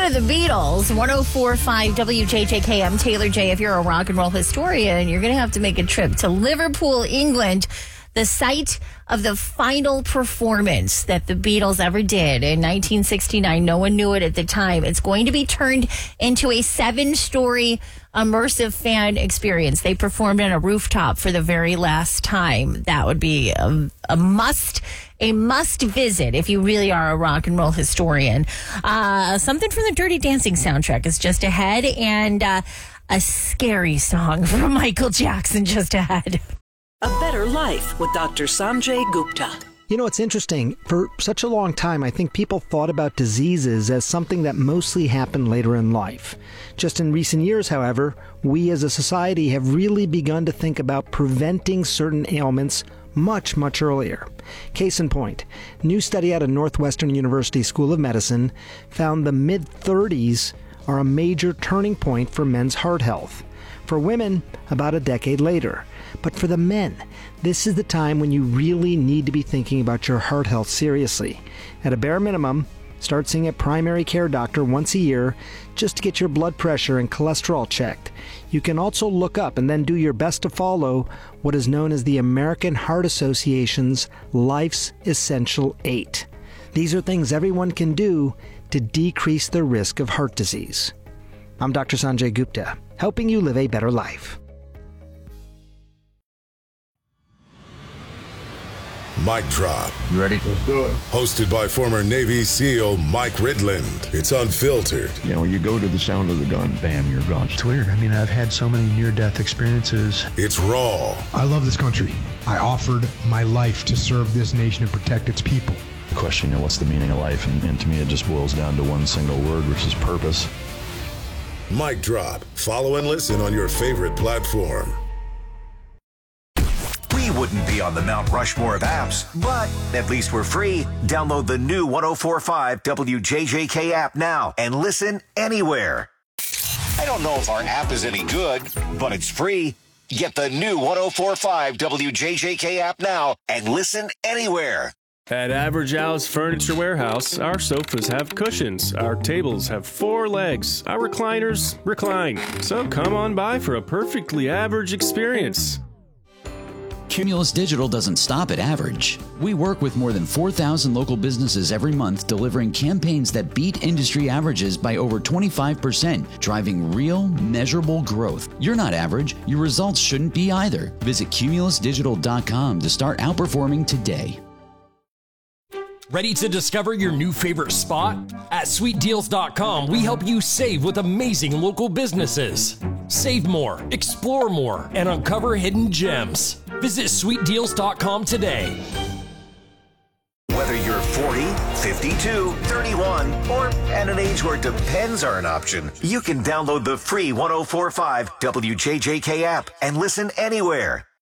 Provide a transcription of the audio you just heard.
Speaking of the Beatles, 104.5 WJJK, Taylor J. If you're a rock and roll historian, you're going to have to make a trip to Liverpool, England, the site of the final performance that the Beatles ever did in 1969. No one knew it at the time. It's going to be turned into a 7-story immersive fan experience. They performed on a rooftop for the very last time. That would be a must visit if you really are a rock and roll historian. Something from the Dirty Dancing soundtrack is just ahead, and a scary song from Michael Jackson just ahead. A Better Life with Dr. Sanjay Gupta. You know, it's interesting. For such a long time, I think people thought about diseases as something that mostly happened later in life. Just in recent years, however, we as a society have really begun to think about preventing certain ailments much, much earlier. Case in point, new study out of Northwestern University School of Medicine found the mid-30s are a major turning point for men's heart health. For women, about a decade later. But for the men, this is the time when you really need to be thinking about your heart health seriously. At a bare minimum, start seeing a primary care doctor once a year just to get your blood pressure and cholesterol checked. You can also look up and then do your best to follow what is known as the American Heart Association's Life's Essential 8. These are things everyone can do to decrease the risk of heart disease. I'm Dr. Sanjay Gupta, helping you live a better life. Mic Drop. You ready? Let's do it. Hosted by former Navy SEAL Mike Ridland. It's unfiltered. You know, you go to the sound of the gun, bam, you're gone. It's weird. I mean, I've had so many near-death experiences. It's raw. I love this country. I offered my life to serve this nation and protect its people. The question, you know, what's the meaning of life? And to me, it just boils down to one single word, which is purpose. Mic Drop. Follow and listen on your favorite platform. We wouldn't be on the Mount Rushmore of apps, but at least we're free. Download the new 104.5 WJJK app now and listen anywhere. I don't know if our app is any good, but it's free. Get the new 104.5 WJJK app now and listen anywhere. At Average Al's Furniture Warehouse, our sofas have cushions, our tables have 4 legs, our recliners recline. So come on by for a perfectly average experience. Cumulus Digital doesn't stop at average. We work with more than 4,000 local businesses every month, delivering campaigns that beat industry averages by over 25%, driving real, measurable growth. You're not average. Your results shouldn't be either. Visit cumulusdigital.com to start outperforming today. Ready to discover your new favorite spot? At sweetdeals.com, we help you save with amazing local businesses. Save more, explore more, and uncover hidden gems. Visit sweetdeals.com today. Whether you're 40, 52, 31, or at an age where depends are an option, you can download the free 104.5 WJJK app and listen anywhere.